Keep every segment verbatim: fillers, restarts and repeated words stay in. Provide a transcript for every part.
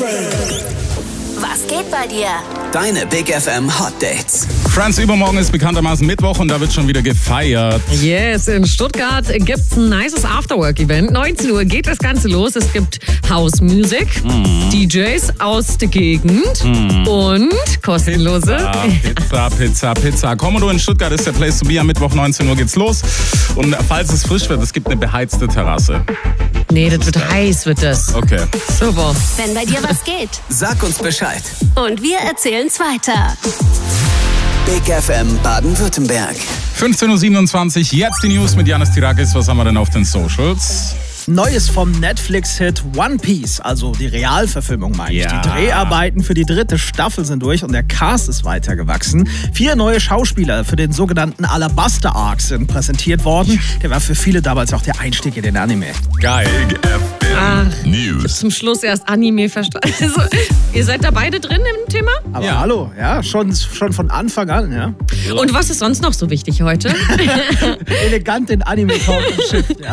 Was geht bei dir? Deine Big F M Hot Dates. Franz, übermorgen ist bekanntermaßen Mittwoch und da wird schon wieder gefeiert. Yes, in Stuttgart gibt's ein nices Afterwork-Event. neunzehn Uhr geht das Ganze los. Es gibt House Music, mm. D Js aus der Gegend mm. und kostenlose Pizza, Pizza, Pizza, Pizza. Komodo in Stuttgart ist der Place to be. Am Mittwoch neunzehn Uhr geht's los. Und falls es frisch wird, es gibt eine beheizte Terrasse. Nee, das wird heiß, wird das. Okay. Super. Wenn bei dir was geht. Sag uns Bescheid. Und wir erzählen's weiter. Big F M Baden-Württemberg. fünfzehn Uhr siebenundzwanzig, jetzt die News mit Janis Tirakis. Was haben wir denn auf den Socials? Neues vom Netflix-Hit One Piece, also die Realverfilmung meine ich. Ja. Die Dreharbeiten für die dritte Staffel sind durch und der Cast ist weitergewachsen. Vier neue Schauspieler für den sogenannten Alabaster Arc sind präsentiert worden. Der war für viele damals auch der Einstieg in den Anime. Geil. Ach, News. zum Schluss erst Anime verstanden. Also, ihr seid da beide drin im Thema? Aber Ja. hallo, ja, schon, schon von Anfang an, ja. Und was ist sonst noch so wichtig heute? Elegant in Anime-Talk im Schiff, ja.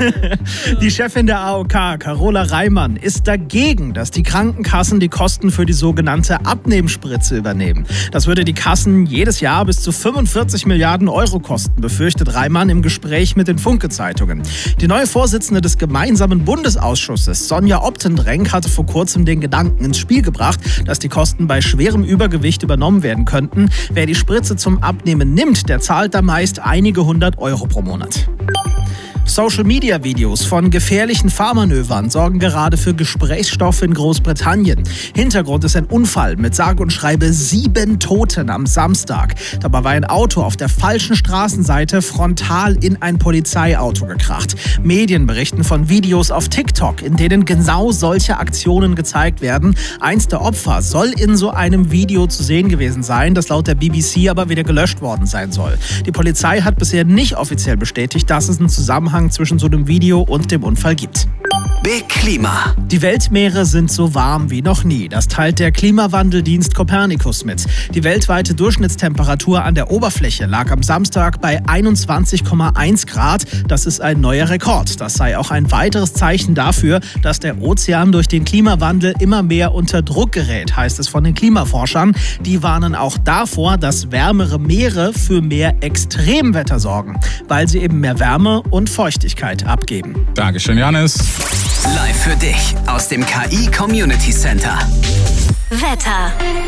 Die Chefin der A O K, Carola Reimann, ist dagegen, dass die Krankenkassen die Kosten für die sogenannte Abnehmspritze übernehmen. Das würde die Kassen jedes Jahr bis zu fünfundvierzig Milliarden Euro kosten, befürchtet Reimann im Gespräch mit den Funke-Zeitungen. Die neue Vorsitzende des gemeinsamen Bundesausschusses, Sonja Optendrenk, hatte vor kurzem den Gedanken ins Spiel gebracht, dass die Kosten bei schwerem Übergewicht übernommen werden könnten. Wer die Spritze zum Abnehmen nimmt, der zahlt da meist einige hundert Euro pro Monat. Social-Media-Videos von gefährlichen Fahrmanövern sorgen gerade für Gesprächsstoff in Großbritannien. Hintergrund ist ein Unfall mit sage und schreibe sieben Toten am Samstag. Dabei war ein Auto auf der falschen Straßenseite frontal in ein Polizeiauto gekracht. Medien berichten von Videos auf TikTok, in denen genau solche Aktionen gezeigt werden. Eins der Opfer soll in so einem Video zu sehen gewesen sein, das laut der B B C aber wieder gelöscht worden sein soll. Die Polizei hat bisher nicht offiziell bestätigt, dass es einen Zusammenhang zwischen so einem Video und dem Unfall gibt. Big Klima. Die Weltmeere sind so warm wie noch nie. Das teilt der Klimawandeldienst Copernicus mit. Die weltweite Durchschnittstemperatur an der Oberfläche lag am Samstag bei einundzwanzig Komma eins Grad. Das ist ein neuer Rekord. Das sei auch ein weiteres Zeichen dafür, dass der Ozean durch den Klimawandel immer mehr unter Druck gerät, heißt es von den Klimaforschern. Die warnen auch davor, dass wärmere Meere für mehr Extremwetter sorgen, weil sie eben mehr Wärme und Feuchtigkeit abgeben. Dankeschön, Janis. Live für dich aus dem K I Community Center. Wetter.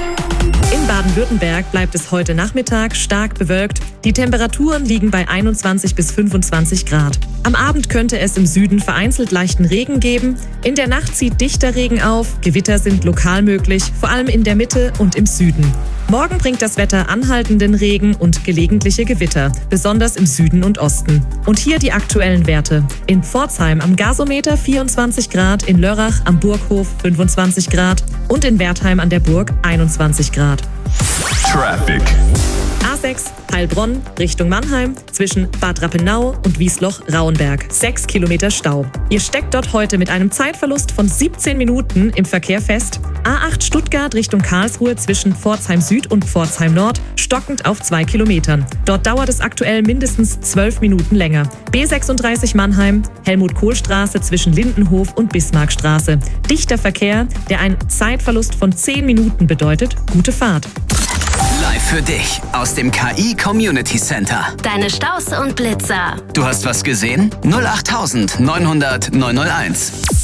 In Baden-Württemberg bleibt es heute Nachmittag stark bewölkt. Die Temperaturen liegen bei einundzwanzig bis fünfundzwanzig Grad. Am Abend könnte es im Süden vereinzelt leichten Regen geben. In der Nacht zieht dichter Regen auf. Gewitter sind lokal möglich, vor allem in der Mitte und im Süden. Morgen bringt das Wetter anhaltenden Regen und gelegentliche Gewitter, besonders im Süden und Osten. Und hier die aktuellen Werte. In Pforzheim am Gasometer vierundzwanzig Grad, in Lörrach am Burghof fünfundzwanzig Grad und in Wertheim an der Burg einundzwanzig Grad. Traffic. A sechs Heilbronn Richtung Mannheim zwischen Bad Rappenau und Wiesloch-Rauenberg. Sechs Kilometer Stau. Ihr steckt dort heute mit einem Zeitverlust von siebzehn Minuten im Verkehr fest. A acht Stuttgart Richtung Karlsruhe zwischen Pforzheim Süd und Pforzheim Nord stockend auf zwei Kilometern. Dort dauert es aktuell mindestens zwölf Minuten länger. B sechsunddreißig Mannheim Helmut-Kohl-Straße zwischen Lindenhof und Bismarckstraße. Dichter Verkehr, der einen Zeitverlust von zehn Minuten bedeutet. Gute Fahrt. Live für dich aus dem K I Community Center. Deine Staus und Blitzer. Du hast was gesehen? null acht neun null null neun null eins.